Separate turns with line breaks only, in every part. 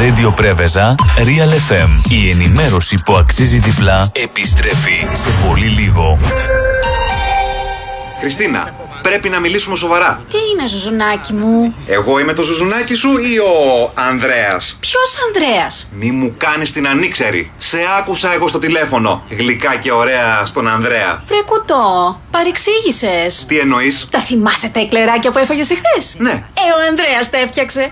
Radio Πρέβεζα Real FM. Η ενημέρωση που αξίζει διπλά επιστρέφει σε πολύ λίγο.
Χριστίνα, πρέπει να μιλήσουμε σοβαρά.
Τι είναι, Ζουζουνάκι μου?
Εγώ είμαι το Ζουζουνάκι σου ή ο Ανδρέας?
Ποιος Ανδρέας?
Μη μου κάνεις την ανήξερη. Σε άκουσα εγώ στο τηλέφωνο. Γλυκά και ωραία στον Ανδρέα.
Βρε κουτό, παρεξήγησες.
Τι εννοείς?
Τα θυμάσαι τα εκλεράκια που έφαγες εχθές?
Ναι.
Ο Ανδρέας τα έφτιαξε.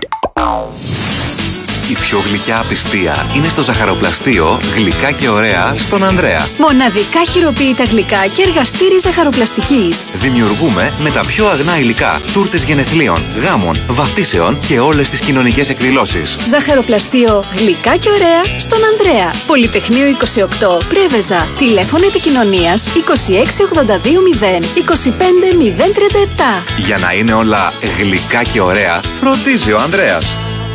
Η πιο γλυκιά απιστία είναι στο ζαχαροπλαστείο Γλυκά και ωραία στον Ανδρέα.
Μοναδικά χειροποίητα γλυκά και εργαστήρι ζαχαροπλαστικής.
Δημιουργούμε με τα πιο αγνά υλικά τούρτες γενεθλίων, γάμων, βαφτίσεων και όλες τις κοινωνικές εκδηλώσεις.
Ζαχαροπλαστείο Γλυκά και ωραία στον Ανδρέα. Πολυτεχνείο 28, Πρέβεζα. Τηλέφωνο επικοινωνίας 26820 25037.
Για να είναι όλα γλυκά και ωραία, φροντίζει ο Ανδρέας.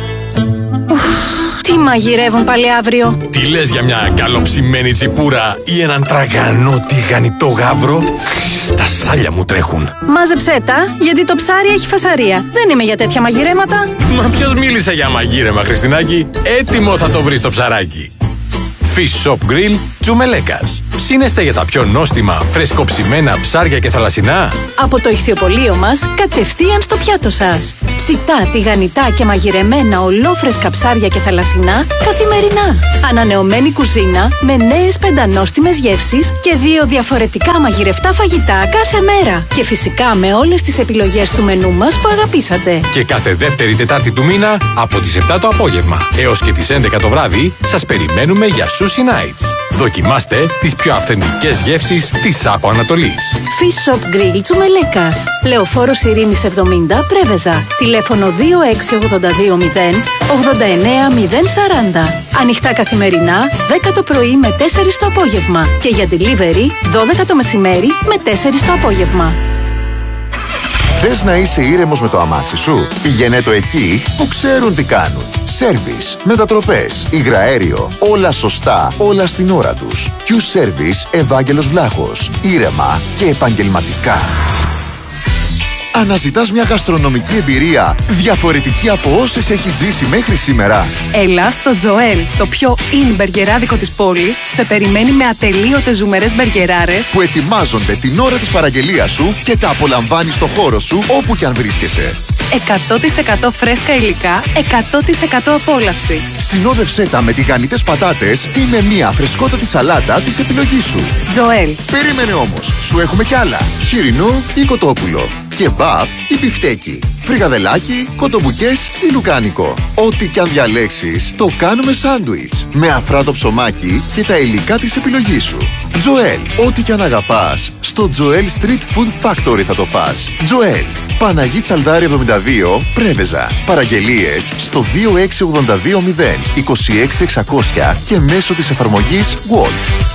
Τι μαγειρεύουν πάλι αύριο?
Τι λες για μια καλοψημένη τσιπούρα ή έναν τραγανό τηγανιτό γάβρο? Τα σάλια μου τρέχουν.
Μάζεψέ τα, γιατί το ψάρι έχει φασαρία. Δεν είμαι για τέτοια μαγειρέματα.
Μα ποιος μίλησε για μαγείρεμα, Χριστινάκη? Έτοιμο θα το βρεις το ψαράκι. Fish Shop Grill Τζουμελέκας. Ψήνεστε για τα πιο νόστιμα, φρεσκοψημένα ψάρια και θαλασσινά?
Από το ηχθιοπωλείο μας, κατευθείαν στο πιάτο σας. Ψητά, τηγανιτά και μαγειρεμένα ολόφρεσκα ψάρια και θαλασσινά καθημερινά. Ανανεωμένη κουζίνα με νέες πεντανόστιμες γεύσεις και 2 διαφορετικά μαγειρευτά φαγητά κάθε μέρα. Και φυσικά με όλες τις επιλογές του μενού μας που αγαπήσατε.
Και κάθε δεύτερη Τετάρτη του μήνα από τις 7 το απόγευμα έως και τις 11 το βράδυ σας περιμένουμε για Sushi Nights. Δοκιμάστε τις πιο αυθεντικές γεύσεις της Άπο Ανατολής.
Fish Shop Grill Τζουμελέκας. Λεωφόρος Ειρήνης 70, Πρέβεζα. Τηλέφωνο 26820 89040. Ανοιχτά καθημερινά 10 το πρωί με 4 το απόγευμα. Και για delivery 12 το μεσημέρι με 4 το απόγευμα.
Θες να είσαι ήρεμος με το αμάξι σου? Πήγαινε το εκεί που ξέρουν τι κάνουν. Σέρβις, μετατροπές, υγραέριο, όλα σωστά, όλα στην ώρα τους. Q-Service Ευάγγελος Βλάχος. Ήρεμα και επαγγελματικά. Αναζητάς μια γαστρονομική εμπειρία διαφορετική από όσες έχεις ζήσει μέχρι σήμερα?
Έλα στο Τζοέλ, το πιο in μπεργκεράδικο της πόλης, σε περιμένει με ατελείωτες ζουμερές μπεργκεράρες
που ετοιμάζονται την ώρα της παραγγελίας σου και τα απολαμβάνεις στο χώρο σου όπου κι αν βρίσκεσαι.
100% φρέσκα υλικά, 100% απόλαυση.
Συνόδευσέ τα με τηγανιτές πατάτες ή με μια φρεσκότατη σαλάτα της επιλογής σου.
Τζοέλ.
Περίμενε όμως, σου έχουμε κι άλλα. Χοιρινό ή κοτόπουλο, κεμπάπ ή μπιφτέκι, φρικαδελάκι, κοτομπουκές ή λουκάνικο. Ό,τι κι αν διαλέξεις, το κάνουμε σάντουιτς με αφράτο ψωμάκι και τα υλικά της επιλογής σου. Τζοέλ, ό,τι κι αν αγαπάς, στο Τζοέλ Street Food Factory θα το φας. Τζοέλ, Παναγί Τσαλδάρη 72, Πρέβεζα. Παραγγελίες στο 26820 26600 και μέσω της εφαρμογής Volt.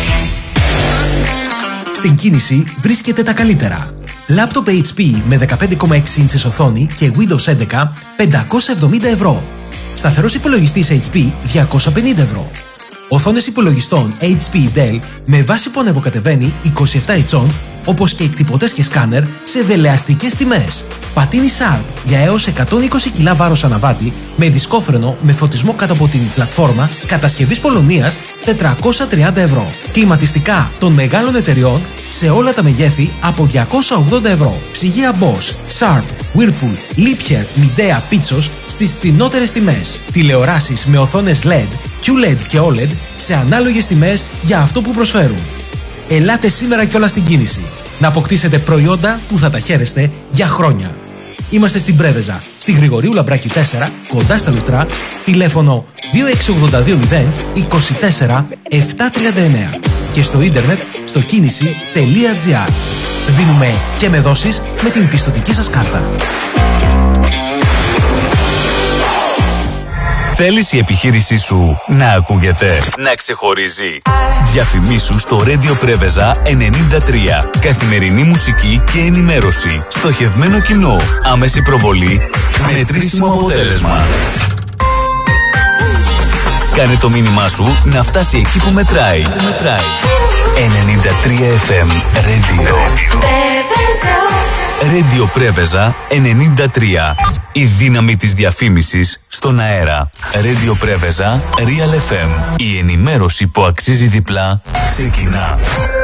Στην κίνηση βρίσκεται τα καλύτερα. Λάπτοπ HP με 15,6 ίντσες οθόνη και Windows 11 570 ευρώ. Σταθερός υπολογιστής HP 250 ευρώ. Οθόνες υπολογιστών HP Dell με βάση που ανεβοκατεβαίνει 27 ετσών, όπως και εκτυπωτές και σκάνερ σε δελεαστικές τιμές. Πατίνι Sharp για έως 120 κιλά βάρος αναβάτη με δισκόφρενο με φωτισμό κάτω από την πλατφόρμα κατασκευής Πολωνίας 430 ευρώ. Κλιματιστικά των μεγάλων εταιριών σε όλα τα μεγέθη από 280 ευρώ. Ψυγεία Bosch, Sharp, Whirlpool, Liebherr, Midea, Pitsos στις φθηνότερες τιμές. Τηλεοράσεις με οθόνες LED, QLED και OLED σε ανάλογες τιμές για αυτό που προσφέρουν. Ελάτε σήμερα κιόλας στην κίνηση να αποκτήσετε προϊόντα που θα τα χαίρεστε για χρόνια. Είμαστε στην Πρέβεζα, στη Γρηγορίου Λαμπράκη 4, κοντά στα Λουτρά, τηλέφωνο 26820 24 739 και στο ίντερνετ στο κίνηση.gr. Δίνουμε και με δόσεις με την πιστωτική σας κάρτα.
Θέλεις η επιχείρησή σου να ακούγεται, να ξεχωρίζει? Διαφημίσου στο Radio Πρέβεζα 93. Καθημερινή μουσική και ενημέρωση. Στοχευμένο κοινό. Άμεση προβολή. Μετρήσιμο αποτέλεσμα. Κάνε το μήνυμά σου να φτάσει εκεί που μετράει. 93 FM Radio. Radio Πρέβεζα 93. Η δύναμη της διαφήμισης στο στον αέρα. Radio Πρέβεζα, Real FM. Η ενημέρωση που αξίζει διπλά ξεκινά.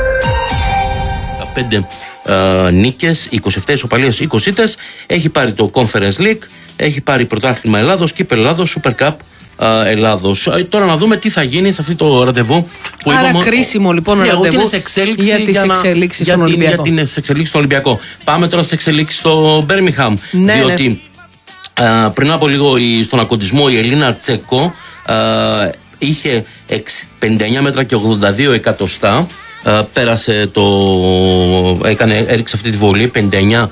5 νίκες, 27 ισοπαλίες, 20 ήττες. Έχει πάρει το Conference League, έχει πάρει πρωτάθλημα Ελλάδος, Κύπελλο Ελλάδος, Super Cup Ελλάδος. Τώρα να δούμε τι θα γίνει σε αυτό το ραντεβού που
άρα είπαμε, κρίσιμο λοιπόν ραντεβού για τις εξελίξεις στον Ολυμπιακό.
Για τις εξελίξεις στο Ολυμπιακό. Πάμε τώρα στις εξελίξεις στο Birmingham.
Ναι,
διότι πριν από λίγο στον ακοντισμό η Ελίνα Τσέκο είχε 59 μέτρα και 82 εκατοστά. Πέρασε έριξε αυτή τη βολή 59-82.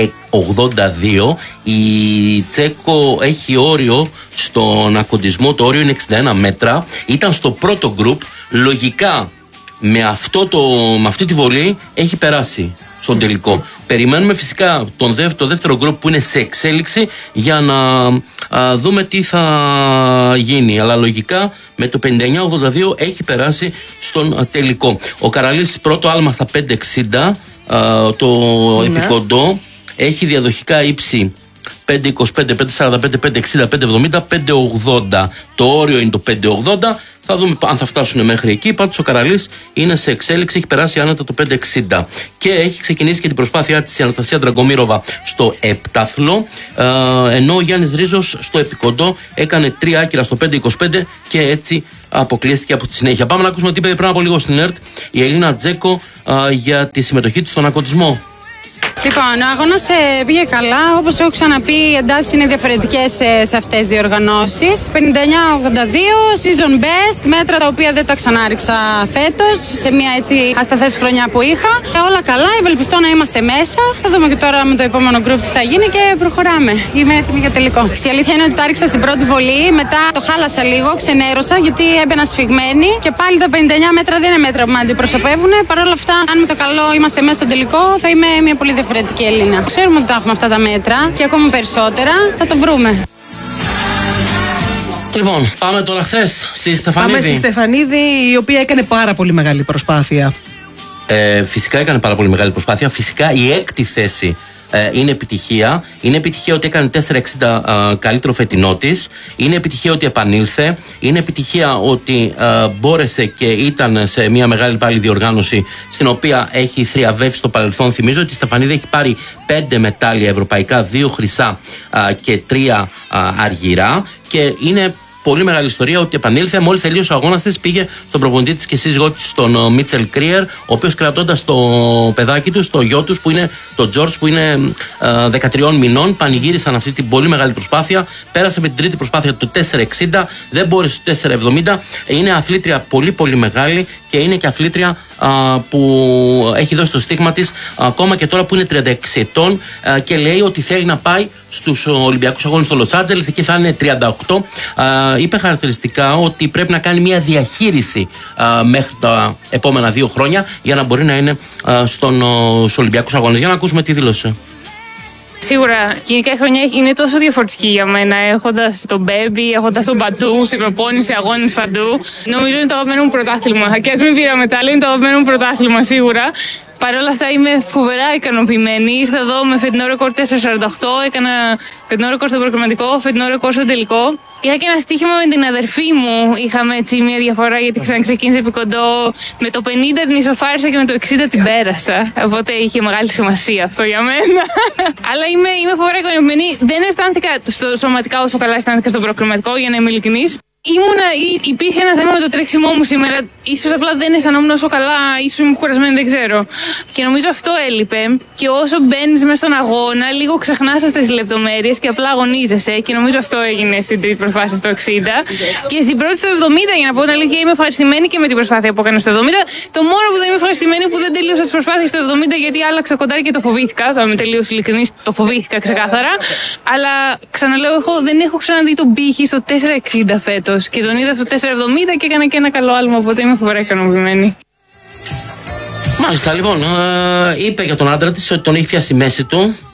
Η Τσέκο έχει όριο στον ακοντισμό, το όριο είναι 61 μέτρα. Ήταν στο πρώτο γκρουπ. Λογικά με αυτή τη βολή έχει περάσει στον τελικό. Περιμένουμε φυσικά το δεύτερο γκρουπ που είναι σε εξέλιξη για να δούμε τι θα γίνει. Αλλά λογικά με το 59-82 έχει περάσει στον τελικό. Ο Καραλής πρώτο άλμα στα 5.60, το επικοντό έχει διαδοχικά ύψη 5.25, 5.45, 5.60, 5.70, 5.80. Το όριο είναι το 5.80. Θα δούμε αν θα φτάσουν μέχρι εκεί. Πάντως ο Καραλής είναι σε εξέλιξη, έχει περάσει άνετα το 5.60. Και έχει ξεκινήσει και την προσπάθειά της η Αναστασία Ντραγκομύροβα στο επτάθλο. Ενώ ο Γιάννης Ρίζος στο επικοντό έκανε 3 άκυρα στο 5.25 και έτσι αποκλείστηκε από τη συνέχεια. Πάμε να ακούσουμε τι είπε πριν από λίγο στην ΕΡΤ η Ελίνα Τζέκο για τη συμμετοχή της στον ακοντισμό.
Λοιπόν, ο αγώνας πήγε καλά. Όπως έχω ξαναπεί, οι εντάσεις είναι διαφορετικές σε αυτές τις διοργανώσεις. 59-82, season best, μέτρα τα οποία δεν τα ξανάριξα φέτος, σε μια έτσι ασταθές χρονιά που είχα. Όλα καλά, ευελπιστώ να είμαστε μέσα. Θα δούμε και τώρα με το επόμενο group τι θα γίνει και προχωράμε. Είμαι έτοιμη για τελικό. Η αλήθεια είναι ότι το άριξα στην πρώτη βολή, μετά το χάλασα λίγο, ξενέρωσα γιατί έμπαινα σφιγμένη και πάλι τα 59 μέτρα δεν είναι μέτρα που με αντιπροσωπεύουν. Παρ' όλα αυτά, αν με το καλό είμαστε μέσα στον τελικό, θα είμαι μια πολύ διαφορετική Έλληνα. Ξέρουμε ότι θα έχουμε αυτά τα μέτρα και ακόμα περισσότερα. Θα το βρούμε.
Λοιπόν, πάμε τώρα χθες στη Στεφανίδη.
Πάμε στη Στεφανίδη, η οποία έκανε πάρα πολύ μεγάλη προσπάθεια.
Φυσικά έκανε πάρα πολύ μεγάλη προσπάθεια. Φυσικά η έκτη θέση είναι επιτυχία. Είναι επιτυχία ότι έκανε 4.60 καλύτερο φετινό της. Είναι επιτυχία ότι επανήλθε. Είναι επιτυχία ότι μπόρεσε και ήταν σε μια μεγάλη πάλι διοργάνωση στην οποία έχει θριαβεύσει στο παρελθόν. Θυμίζω ότι η Στεφανίδη έχει πάρει 5 μετάλλια ευρωπαϊκά, 2 χρυσά και 3 αργυρά. Και είναι πολύ μεγάλη ιστορία ότι επανήλθε. Μόλις τελείωσε ο αγώνας της, πήγε στον προπονητή της και σύζυγό της, τον Μίτσελ Κρίερ, ο οποίος κρατώντας το παιδάκι του, το γιο τους, που είναι το Τζορτζ, που είναι 13 μηνών, πανηγύρισαν αυτή την πολύ μεγάλη προσπάθεια. Πέρασε με την τρίτη προσπάθεια του 4.60, δεν μπόρεσε στο 4.70. Είναι αθλήτρια πολύ πολύ μεγάλη και είναι και αθλήτρια που έχει δώσει το στίγμα της ακόμα και τώρα που είναι 36 ετών και λέει ότι θέλει να πάει στους Ολυμπιακούς Αγώνες στο Λος Άντζελες, εκεί θα είναι 38. Είπε χαρακτηριστικά ότι πρέπει να κάνει μια διαχείριση μέχρι τα επόμενα 2 χρόνια για να μπορεί να είναι στους Ολυμπιακούς Αγώνες. Για να ακούσουμε τι δήλωσε.
Σίγουρα, γενικά η χρονιά είναι τόσο διαφορετική για μένα. Έχοντας τον Μπέμπι, έχοντας τον Παντού, στην προπόνηση, αγώνες παντού. Νομίζω είναι το αγαπημένο μου πρωτάθλημα. Και ας μην πήρα μετάλλιο, είναι το αγαπημένο μου πρωτάθλημα σίγουρα. Παρ' όλα αυτά είμαι φοβερά ικανοποιημένη. Ήρθα εδώ με φετινό ρεκόρ 4.48, έκανα φετινό ρεκόρ στο προκριματικό, φετινό ρεκόρ στο τελικό. Είχα και ένα στοίχημα με την αδερφή μου. Είχαμε έτσι μια διαφορά γιατί ξαναξεκίνησε επί κοντό. Με το 50 την ισοφάρισα και με το 60 την πέρασα. Οπότε είχε μεγάλη σημασία αυτό για μένα. Αλλά είμαι φοβερά ικανοποιημένη. Δεν αισθάνθηκα σωματικά όσο καλά αισθάνθηκα στο προκριματικό, για να είμαι ειλικρινής. Υπήρχε ένα θέμα με το τρέξιμό μου σήμερα. Ίσως απλά δεν αισθανόμουν όσο καλά, ίσως ήμουν κουρασμένη, δεν ξέρω. Και νομίζω αυτό έλειπε. Και όσο μπαίνεις μέσα στον αγώνα, λίγο ξεχνάς αυτές τις λεπτομέρειες και απλά αγωνίζεσαι. Και νομίζω αυτό έγινε στην τρίτη προσπάθεια στο 60. Και στην πρώτη στο 70, για να πω την αλήθεια, είμαι ευχαριστημένη και με την προσπάθεια που έκανα στο 70. Το μόνο που δεν είμαι ευχαριστημένη που δεν τελείωσα τις προσπάθειες στο 70, γιατί άλλαξα κοντάρι και το φοβήθηκα. Θα είμαι τελείως ειλικρινής, το φοβήθηκα ξεκάθαρα. Αλλά ξαναλέω, δεν έχω ξαναδεί τον πύχη στο 460 φέτος. Και τον είδα στο 4.70 και έκανα και ένα καλό άλμα, οπότε είμαι φοβερά ικανοποιημένη.
Μάλιστα, λοιπόν, είπε για τον άντρα της ότι τον έχει πιάσει μέση του.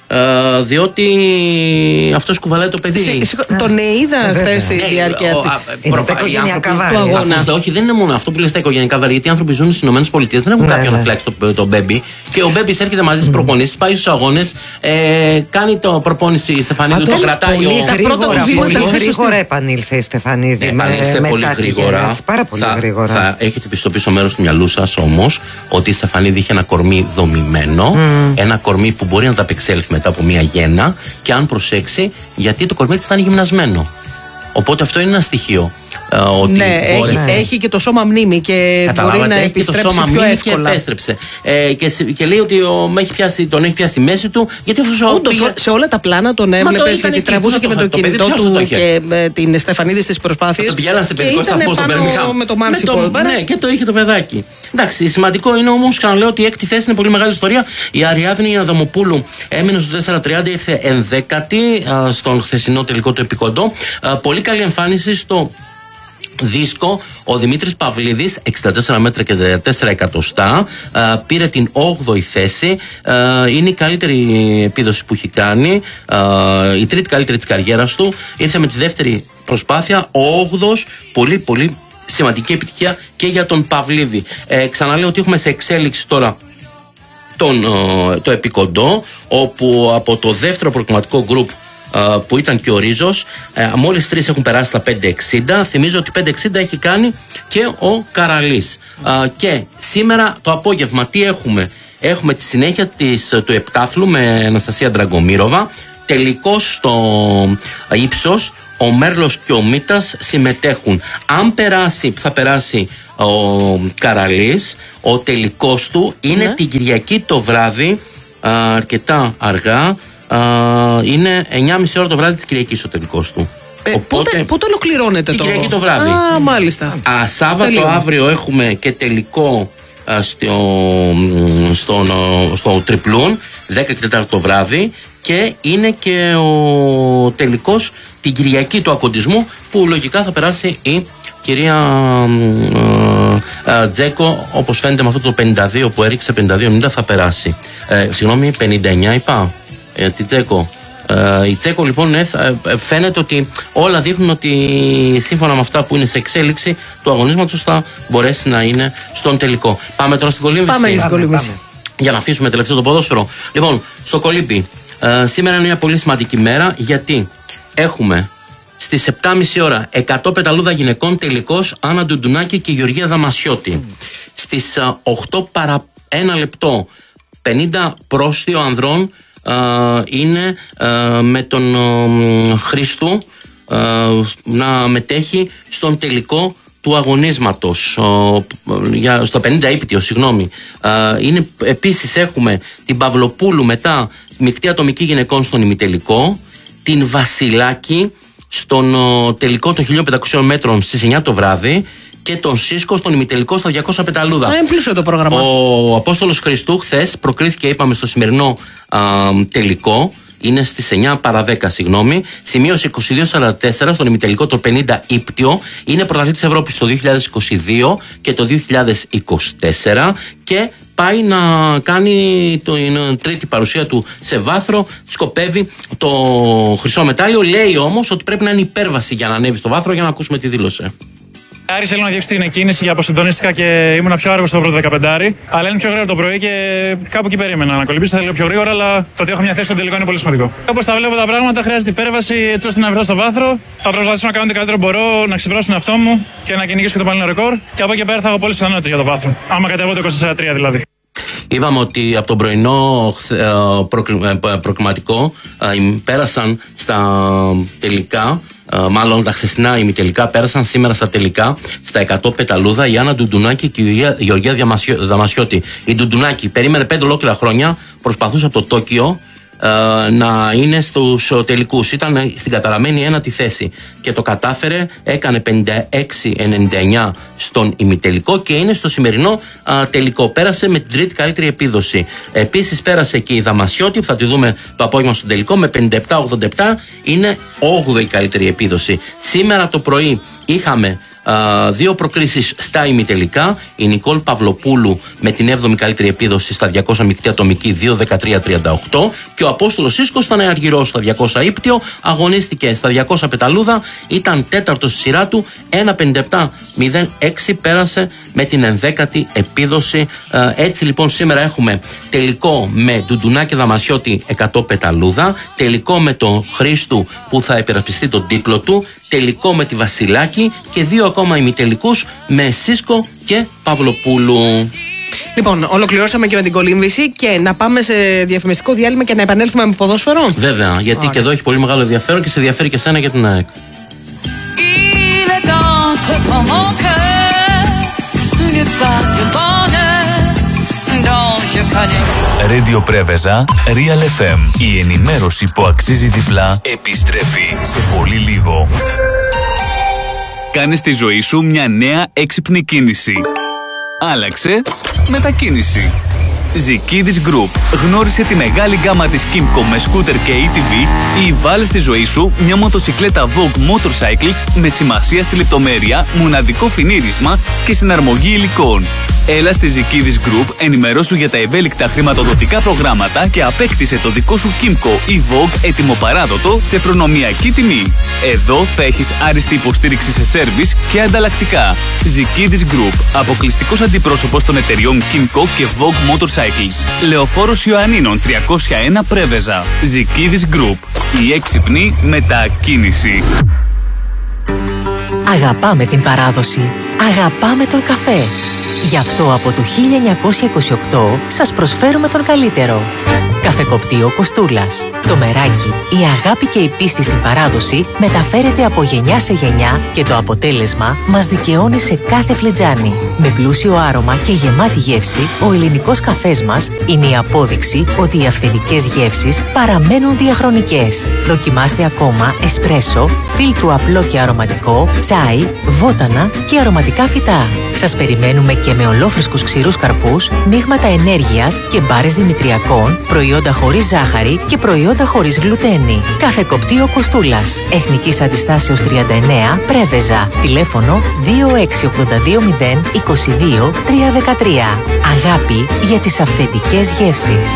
Διότι αυτός κουβαλάει το παιδί.
Τον είδα χθες στη διάρκεια
τα οικογενειακά βάρη.
Όχι, δεν είναι μόνο αυτό που λες τα οικογενειακά βάρη, γιατί οι άνθρωποι ζουν στις ΗΠΑ, δεν έχουν κάποιον να φυλάξει τον μπέμπι. Και ο μπέμπις έρχεται μαζί στις προπονήσεις, πάει στους αγώνες, κάνει το προπόνηση η Στεφανίδη, το κρατάει.
Πολύ γρήγορα επανήλθε η Στεφανίδη.
Επανήλθε πολύ γρήγορα.
Πάρα πολύ γρήγορα.
Θα έχετε πει στο πίσω μέρος του μυαλού σας όμως ότι η Στεφανίδη είχε ένα κορμί δομημένο, ένα κορμί που μπορεί να τα απεξέλθει μετά από μια γέννα, και αν προσέξει, γιατί το κορμί της ήταν γυμνασμένο. Οπότε αυτό είναι ένα στοιχείο. Ότι
ναι, έχει και το σώμα μνήμη και μπορεί να επιστρέψει το σώμα πιο εύκολα.
Και επέστρεψε. Και λέει ότι τον έχει πιάσει η μέση του. Γιατί
όντως σε όλα τα πλάνα τον έβλεπες, γιατί τραβούσε και με το κινητό του και την Στεφανίδη στις προσπάθειες.
Το πηγαίνανε σε παιδικό σταθμό στον Μπέρμιγχαμ.
Με το Μάνσιπο.
Ναι, και το είχε το παιδάκι. Εντάξει, σημαντικό είναι όμως, ξαναλέω, ότι η έκτη θέση είναι πολύ μεγάλη ιστορία. Η Αριάδνη Αδαμοπούλου έμεινε στο 4.30, ήρθε 11η στον χθεσινό τελικό του επικοντό. Πολύ καλή εμφάνιση στο δίσκο. Ο Δημήτρης Παυλίδης, 64 μέτρα και 4 εκατοστά, πήρε την 8η θέση. Είναι η καλύτερη επίδοση που έχει κάνει, η τρίτη καλύτερη της καριέρας του. Ήρθε με τη δεύτερη προσπάθεια, ο 8ος, πολύ πολύ σημαντική επιτυχία και για τον Παυλίδη. Ξαναλέω ότι έχουμε σε εξέλιξη τώρα το επικοντό, όπου από το δεύτερο προκριματικό γκρουπ που ήταν και ο Ρίζος, μόλις 3 έχουν περάσει τα 5.60. Θυμίζω ότι 5.60 έχει κάνει και ο Καραλής. Και σήμερα το απόγευμα τι έχουμε? Έχουμε τη συνέχεια του επτάθλου με Αναστασία Ντραγκομύροβα. Τελικός στο ύψος, ο Μέρλος και ο Μίτας συμμετέχουν. Αν περάσει, που θα περάσει ο Καραλής, ο τελικός του είναι την Κυριακή το βράδυ, αρκετά αργά. Είναι 9.30 ώρα το βράδυ της Κυριακής ο τελικός του.
Πότε ολοκληρώνεται
την Κυριακή το βράδυ?
Μάλιστα.
Σάββατο αύριο έχουμε και τελικό στο τριπλούν 10 και 4 το βράδυ, και είναι και ο τελικός την Κυριακή του ακοντισμού, που λογικά θα περάσει η κυρία Τζέκο, όπως φαίνεται με αυτό το 52 που έριξε, 52-90 θα περάσει. Συγγνώμη, 59 είπα. Τη Τζέκο. Η Τζέκο λοιπόν φαίνεται ότι όλα δείχνουν ότι σύμφωνα με αυτά που είναι σε εξέλιξη του αγωνίσματος θα μπορέσει να είναι στον τελικό. Πάμε τώρα στην κολύμβηση.
Πάμε στην κολύμβηση.
Για να αφήσουμε τελευταίο το ποδόσφαιρο. Λοιπόν, στο κολύμπι. Σήμερα είναι μια πολύ σημαντική μέρα, γιατί έχουμε στις 7.30 ώρα 100 πεταλούδα γυναικών τελικός, Άννα Ντουντουνάκη και Γεωργία Δαμασιώτη. Στις 8 παρά 1 λεπτό 50 πρόστιο ανδρών είναι με τον Χρήστου να μετέχει στον τελικό του αγωνίσματος, στο 50 ύπτιο, συγγνώμη. Είναι, επίσης έχουμε την Παυλοπούλου μετά μεικτή ατομική γυναικών στον ημιτελικό, την Βασιλάκη στον τελικό των 1.500 μέτρων στις 9 το βράδυ, και τον Σίσκο στον ημιτελικό στα 200 πεταλούδα.
Είναι πλούσιο το πρόγραμμα.
Ο Απόστολος Χριστού χθες προκρίθηκε, είπαμε, στο σημερινό τελικό. Είναι στις 9 παρά 10, συγγνώμη. Σημείωσε 22.44 στον ημιτελικό το 50 ύπτιο. Είναι πρωταθλητής Ευρώπης το 2022 και το 2024 και πάει να κάνει την τρίτη παρουσία του σε βάθρο. Σκοπεύει το χρυσό μετάλλιο. Λέει όμως ότι πρέπει να είναι υπέρβαση για να ανέβει στο βάθρο, για να ακούσουμε τι δήλωσε.
Άρης θέλω να διώξει την εκκίνηση για αποσυντονίστηκα και ήμουν πιο άργο στο πρώτο 15. Αλλά είναι πιο γρήγορα το πρωί και κάπου εκεί περίμενα να κολυμπήσω. Θα λέω πιο γρήγορα, αλλά το ότι έχω μια θέση στο τελικό είναι πολύ σημαντικό. Όπως τα βλέπω τα πράγματα, χρειάζεται υπέρβαση έτσι ώστε να βρεθώ στο βάθρο. Θα προσπαθήσω να κάνω ό,τι καλύτερο μπορώ, να ξεπεράσω τον εαυτό μου και να κυνηγήσω και το παλαιό ρεκόρ. Και από εκεί πέρα θα έχω πολλές πιθανότητες για το βάθρο. Άμα κατεβώ το 24-3 δηλαδή.
Είπαμε ότι από τον πρωινό προκριματικό πέρασαν στα τελικά, μάλλον τα χθεσινά ημιτελικά πέρασαν σήμερα στα τελικά, στα 100 πεταλούδα, η Άννα Ντουντουνάκη και η Γεωργία Δαμασιώτη. Η Ντουντουνάκη περίμενε 5 ολόκληρα χρόνια, προσπαθούσε από το Τόκιο να είναι στους τελικούς. Ήταν στην καταραμένη ένατη θέση και το κατάφερε, έκανε 56-99 στον ημιτελικό και είναι στο σημερινό τελικό. Πέρασε με την τρίτη καλύτερη επίδοση. Επίσης πέρασε και η Δαμασιώτη που θα τη δούμε το απόγευμα στον τελικό με 57-87, είναι 8η καλύτερη επίδοση. Σήμερα το πρωί είχαμε 2 προκρίσεις στα ημιτελικά. Η Νικόλ Παυλοπούλου με την 7η καλύτερη επίδοση στα 200 μεικτή ατομική 2.13.38 και ο Απόστολος Σίσκος ήταν αργυρός στα 200 ύπτιο, αγωνίστηκε στα 200 πεταλούδα, ήταν τέταρτος στη σειρά του, 1.57.06 πέρασε με την 11η επίδοση. Έτσι λοιπόν σήμερα έχουμε τελικό με Ντουντουνά και Δαμασιώτη 100 πεταλούδα, τελικό με τον Χρήστου που θα υπερασπιστεί τον τίτλο του, τελικό με τη Βασιλάκη και 2 ακόμα ημιτελικούς με Σίσκο και Παυλοπούλου.
Λοιπόν, ολοκληρώσαμε και με την κολύμβηση και να πάμε σε διαφημιστικό διάλειμμα και να επανέλθουμε με ποδόσφαιρο.
Βέβαια, γιατί και εδώ έχει πολύ μεγάλο ενδιαφέρον και σε ενδιαφέρει και σένα για την ΑΕΚ.
Radio Πρέβεζα, Real FM. Η ενημέρωση που αξίζει διπλά επιστρέφει σε πολύ λίγο. Κάνε στη ζωή σου μια νέα έξυπνη κίνηση. Άλλαξε μετακίνηση. Ζικίδης Group. Γνώρισε τη μεγάλη γκάμα της Kymco με σκούτερ και ATV ή βάλε στη ζωή σου μια μοτοσικλέτα Vogue Motorcycles με σημασία στη λεπτομέρεια, μοναδικό φινίρισμα και συναρμογή υλικών. Έλα στη Ζικίδης Group, ενημερώσου για τα ευέλικτα χρηματοδοτικά προγράμματα και απέκτησε το δικό σου Kymco ή Vogue έτοιμο-παράδοτο σε προνομιακή τιμή. Εδώ θα έχεις άριστη υποστήριξη σε σέρβις και ανταλλακτικά. Ζικίδης Group, αποκλειστικός αντιπρόσωπος των εταιριών Kymco και Vogue Motorcycles. Λεωφόρος Ιωαννίνων 301 Πρέβεζα. Ζικίδης Group. Η έξυπνη μετακίνηση.
Αγαπάμε την παράδοση. Αγαπάμε τον καφέ. Γι' αυτό από το 1928 σας προσφέρουμε τον καλύτερο. Καφεκοπτείο Κοστούλας. Το μεράκι, η αγάπη και η πίστη στην παράδοση μεταφέρεται από γενιά σε γενιά και το αποτέλεσμα μας δικαιώνει σε κάθε φλιτζάνι. Με πλούσιο άρωμα και γεμάτη γεύση, ο ελληνικός καφές μας είναι η απόδειξη ότι οι αυθεντικές γεύσεις παραμένουν διαχρονικές. Δοκιμάστε ακόμα εσπρέσο, φίλτρου απλό και αρωματικό, τσάι, βότανα και αρωματικά φυτά. Σας περιμένουμε και με ολόφρεσκους ξηρούς καρπούς, μείγματα ενέργειας και μπάρες δημητριακών, προϊόντα χωρίς ζάχαρη και προϊόντα χωρίς γλουτένη. Καφεκοπτείο Κοστούλας. Εθνικής Αντιστάσεως 39, Πρέβεζα. Τηλέφωνο 2682022 313. Αγάπη για τις αυθεντικές γεύσεις.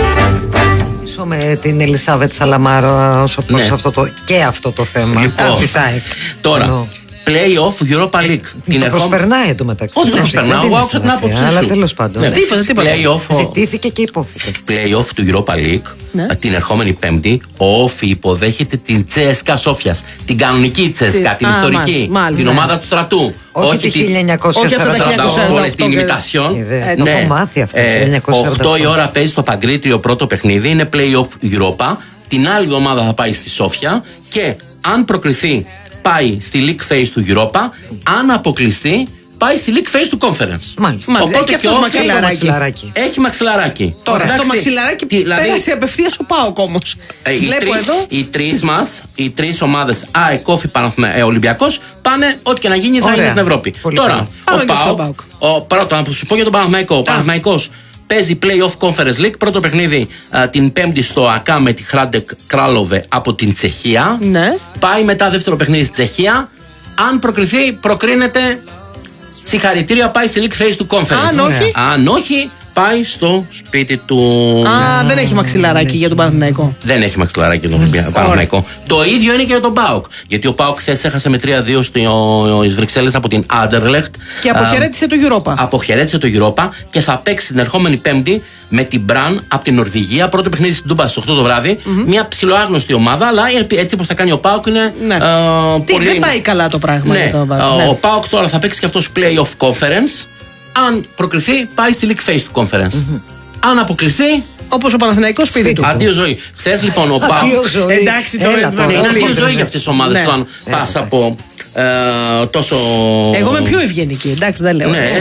Με την Ελισάβετ Σαλαμάρο όσο προς αυτό το θέμα.
Λοιπόν, τώρα Play-off Europa League.
Το προσπερνάει εντωμεταξύ.
Όχι, το προσπερνάω. Εγώ άκουσα την άποψή σου.
Αλλά τέλος πάντων. Ζητήθηκε και υπόθηκε.
Play-off του Europa League την ερχόμενη Πέμπτη. Ο Όφη υποδέχεται την Τσέσκα Σόφιας. Την κανονική Τσέσκα, την ιστορική. Την ομάδα του στρατού.
Όχι τη 1948.
Την ημιτασιόν.
Το κομμάτι αυτό.
8 η ώρα παίζει στο Παγκρίτριο πρώτο παιχνίδι. Είναι Play-off Europa. Την άλλη εβδομάδα θα πάει στη Σόφια. Και αν προκριθεί, πάει στη League Phase του Europa. Αν αποκλειστεί, πάει στη League Phase του Conference.
Μάλιστα.
Οπότε
και μαξιλαράκι.
Έχει μαξιλαράκι.
Τώρα στο μαξιλαράκι πέρασε απευθείας ο ΠΑΟΚ όμως. Βλέπω εδώ.
Οι τρεις ομάδες ΑΕΚ, Όφη, Ολυμπιακός πάνε ό,τι και να γίνει θα είναι στην Ευρώπη. Τώρα ο ΠΑΟΚ. Πρώτα να σου πω για τον Παναθηναϊκό. Ο Παναθηναϊκός παίζει Play-off Conference League. Πρώτο παιχνίδι την Πέμπτη στο ΑΚΑ με τη Hrádek Králové από την Τσεχία.
Ναι.
Πάει μετά δεύτερο παιχνίδι στη Τσεχία. Αν προκριθεί, προκρίνεται. Συγχαρητήρια, πάει στη League Phase του Conference. Αν όχι, πάει στο σπίτι του.
Δεν έχει μαξιλαράκι για τον Παναθηναϊκό.
Δεν έχει μαξιλαράκι για τον Παναθηναϊκό. Το ίδιο είναι και για τον ΠΑΟΚ. Γιατί ο ΠΑΟΚ χθες έχασε με 3-2 στις Βρυξέλλες από την Anderlecht.
Και αποχαιρέτησε το Europa.
Αποχαιρέτησε το Europa και θα παίξει την ερχόμενη Πέμπτη με την Μπραν από την Νορβηγία. Πρώτο παιχνίδι στην Τούμπα στις 8 το βράδυ. Μια ψιλοάγνωστη ομάδα, αλλά έτσι όπως θα κάνει ο ΠΑΟΚ είναι.
Πολύ... Δεν πάει καλά το πράγμα.
Ναι. Ο ΠΑΟΚ τώρα θα παίξει και αυτός Play-off Conference. Αν προκριθεί, πάει στη League Phase του Conference. Αν αποκλειστεί,
όπως ο Παναθηναϊκός σπίτι του.
Αντίο ζωή. Χθες λοιπόν ο ΠΑΟΚ.
Εντάξει, τώρα
είναι αντίο ζωή για αυτές τις ομάδες. Αν πας από τόσο.
Εγώ είμαι πιο ευγενική, εντάξει, δεν λέω.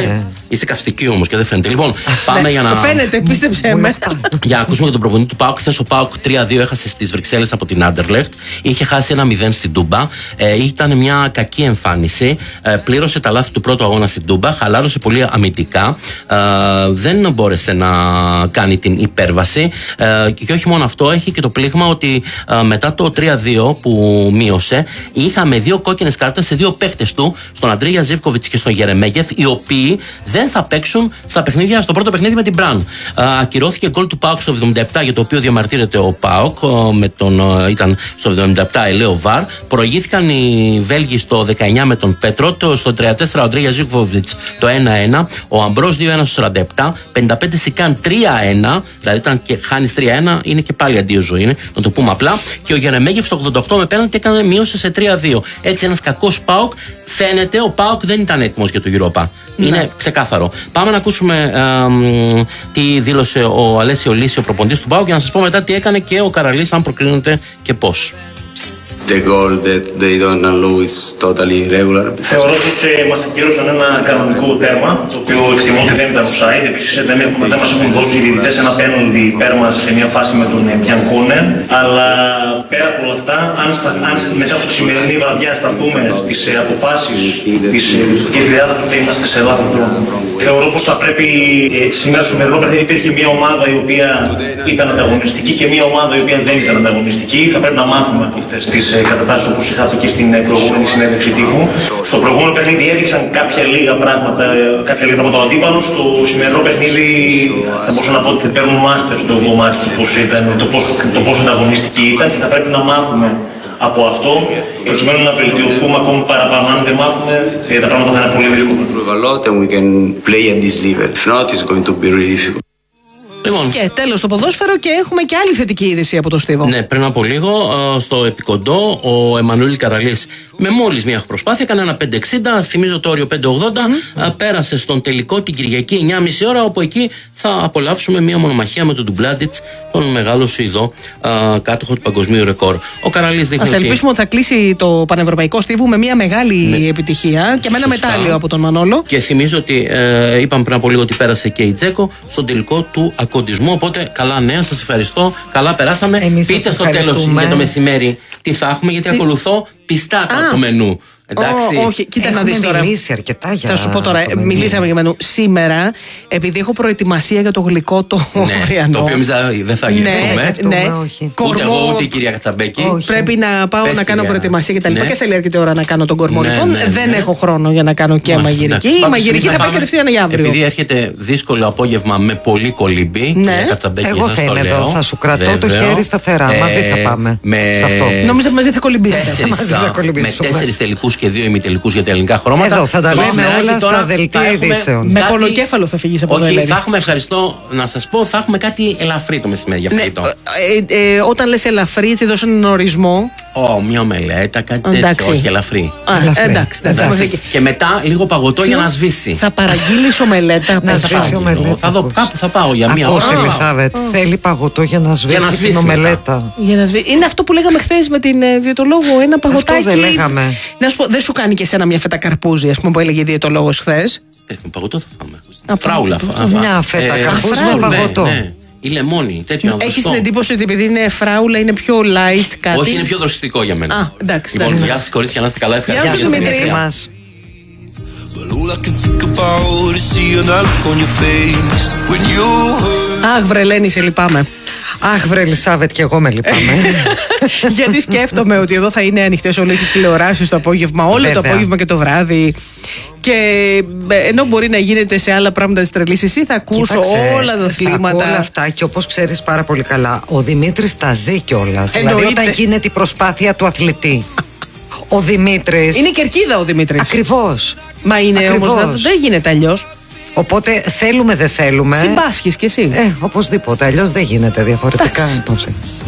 Είστε καυστικοί όμως και δεν φαίνεται. Λοιπόν, πάμε για να.
Φαίνεται, πίστεψε με.
Για να ακούσουμε και τον προπονητή του ΠΑΟΚ. Χθες ο ΠΑΟΚ 3-2 έχασε στις Βρυξέλλες από την Άντερλεχτ. Είχε χάσει 1-0 στην Τούμπα. Ήταν μια κακή εμφάνιση. Πλήρωσε τα λάθη του πρώτου αγώνα στην Τούμπα. Χαλάρωσε πολύ αμυντικά. Δεν μπόρεσε να κάνει την υπέρβαση. Και όχι μόνο αυτό, έχει και το πλήγμα ότι μετά το 3-2 που μείωσε, είχαμε 2 κόκκινες κάρτες σε 2 παίκτες του, στον Αντρίγια Ζίβκοβιτς και στον Γερεμέγεφ, οι οποίοι δεν θα παίξουν στα παιχνίδια, στο πρώτο παιχνίδι με την Μπραν. Ακυρώθηκε γκολ του ΠΑΟΚ στο 77, για το οποίο διαμαρτύρεται ο ΠΑΟΚ. Ήταν στο 77 ελαίο βαρ. Προηγήθηκαν οι Βέλγοι στο 19 με τον Πέτρο. Στο 34 ο Αντρίγια Ζίβκοβιτς το 1-1. Ο Αμπρός 2-1 στο 47. 55 Σικάν 3-1. Δηλαδή όταν χάνεις 3-1 είναι και πάλι αντίο ζωή, να το πούμε απλά. Και ο Γερεμέγεφ στο 88 με πέναλτι μείωσε σε 3-2. Έτσι ένας κακός ΠΑΟΚ. Φαίνεται ο ΠΑΟΚ δεν ήταν έτοιμος για το Europa. Είναι ξεκάθαρο. Πάμε να ακούσουμε τι δήλωσε ο Αλέσιο Λύση, ο προπονητής του ΠΑΟΚ, για να σας πω μετά τι έκανε και ο Καραλής, αν προκρίνεται και πώς.
The goal that they don't allow is totally irregular.
Θεωρώ πως μας ακύρωσαν ένα κανονικό τέρμα, το οποίο εκτιμώ ότι δεν ήταν offside. Επίσης δεν μας έχουν δώσει οι διαιτητές ένα πέναλτι υπέρ μας σε μια φάση με τον Μπιανκόνε. Αλλά πέρα από όλα αυτά, αν μέσα από τη σημερινή βραδιά σταθούμε στις αποφάσεις της διαιτητικής τριάδας, τότε είμαστε σε λάθος δρόμο. Θεωρώ πως θα πρέπει σήμερα στο σημερινό παιχνίδι υπήρχε μια ομάδα η οποία ήταν ανταγωνιστική και μια ομάδα η οποία δεν ήταν ανταγωνιστική. Θα πρέπει να μάθουμε από αυτές τις καταστάσεις όπως είχα και στην προηγούμενη συνέντευξη τύπου. Στο προηγούμενο παιχνίδι έδειξαν κάποια λίγα πράγματα από το αντίπαλο. Στο σημερινό παιχνίδι θα μπορούσα να πω ότι παίρνουν μάστερ στο 8ο μάτι το πόσο ανταγωνιστική ήταν. Θα πρέπει να μάθουμε από αυτό προκειμένου να βελτιωθούμε ακόμη παραπάνω. Αν δεν μάθουμε, τα πράγματα θα είναι πολύ δύσκολα.
Λοιπόν.
Και τέλος το ποδόσφαιρο και έχουμε και άλλη θετική είδηση από το Στίβο.
Ναι, πριν από λίγο στο Επικοντό ο Εμμανουήλ Καραλής με μόλις μία προσπάθεια έκανε ένα 5.60, θυμίζω το όριο 5.80, πέρασε στον τελικό την Κυριακή 9.30 ώρα, όπου εκεί θα απολαύσουμε μία μονομαχία με τον Ντουμπλάντιτς, τον μεγάλο Σουηδό κάτοχο του παγκοσμίου ρεκόρ. Ο Καραλής δείχνει.
Ας ελπίσουμε ότι θα κλείσει το Πανευρωπαϊκό Στίβο με μία μεγάλη επιτυχία και με ένα μετάλλιο από τον Μανόλο.
Και θυμίζω ότι είπαμε πριν από λίγο ότι πέρασε και η Τζέκο στον τελικό του ακοντισμού. Οπότε καλά νέα, σας ευχαριστώ. Καλά περάσαμε. Πείτε στο τέλος για το μεσημέρι τι θα έχουμε, γιατί ακολουθώ πιστά το μενού. Εντάξει.
Όχι, κοίτα να δεις τώρα.
Μιλήσει αρκετά για.
Θα σου πω τώρα, μιλήσαμε για μενού. Σήμερα, επειδή έχω προετοιμασία για το γλυκό το αυριανό.
Το οποίο εμείς δεν θα γευτούμε.
Ναι,
ούτε εγώ ούτε η κυρία Κατσαμπέκη.
Πρέπει να πάω να κάνω προετοιμασία και τα λοιπά. Και θέλει αρκετή ώρα να κάνω τον κορμό. Λοιπόν, δεν έχω χρόνο για να κάνω και μαγειρική. Η μαγειρική θα πάει κατευθείαν για αύριο.
Επειδή έρχεται δύσκολο απόγευμα με πολύ κολύμπι.
Εγώ θα είμαι εδώ. Θα σου κρατώ το χέρι σταθερά. Μαζί θα πάμε.
Νομίζω μαζί θα κολυμπήσετε.
Με 4 τελικούς και 2 ημιτελικούς για τα ελληνικά χρώματα.
Εδώ θα τα λέμε όλα στα δελτία ειδήσεων.
Με πονοκέφαλο θα φύγεις από εδώ.
Όχι, θα έχουμε, ευχαριστώ να σας πω, θα έχουμε κάτι ελαφρύ το μεσημέρι για φαγητό.
Όταν λες ελαφρύ, έτσι δώσω έναν ορισμό.
Μια ομελέτα, κάτι τέτοιο. Όχι, ελαφρύ.
Εντάξει.
Και μετά λίγο παγωτό για να σβήσει.
Θα παραγγείλεις ομελέτα.
Να σβήσει ομελέτα.
Κάπου θα πάω για μία ώρα.
Ελισάβετ, θέλει παγωτό για να σβήσει την ομελέτα.
Είναι αυτό που λέγαμε χθες με την διαιτολόγο, ένα παγωτάκι.
Αυτό δεν λέγαμε.
Να σου πω, δεν σου κάνει και εσένα μια φέτα καρπούζι, ας πούμε, που έλεγε η διαιτολόγος χθες.
Παγωτό θα φάμε. Φράουλα.
Μια φέτα καρπούζι με παγωτό.
Ή λεμόνι, τέτοιο.
Έχεις την εντύπωση ότι επειδή είναι φράουλα είναι πιο light κάτι?
Όχι, είναι πιο δροσιστικό για μένα.
Εντάξει.
Λοιπόν, γεια σας κορίτσια, να είστε καλά. Ευχαριστώ.
Γεια σου Δημήτρη μας. Αχ βρε Λένη, σε λυπάμαι.
Αχ βρε Ελισάβετ, και εγώ με λυπάμαι.
Γιατί σκέφτομαι ότι εδώ θα είναι ανοιχτές όλες οι τηλεοράσεις το απόγευμα, όλο το απόγευμα και το βράδυ. Και ενώ μπορεί να γίνεται σε άλλα πράγματα της τρελής, εσύ θα ακούς όλα τα αθλήματα.
Όλα αυτά, και όπως ξέρεις πάρα πολύ καλά, ο Δημήτρης τα ζει κιόλας. Δηλαδή όταν γίνεται η προσπάθεια του αθλητή. Ο Δημήτρης.
Είναι κερκίδα ο Δημήτρης.
Ακριβώς.
Μα είναι όμως, δεν γίνεται αλλιώς.
Οπότε θέλουμε δεν θέλουμε.
Συμπάσχεις κι εσύ.
Οπωσδήποτε, αλλιώς δεν γίνεται διαφορετικά.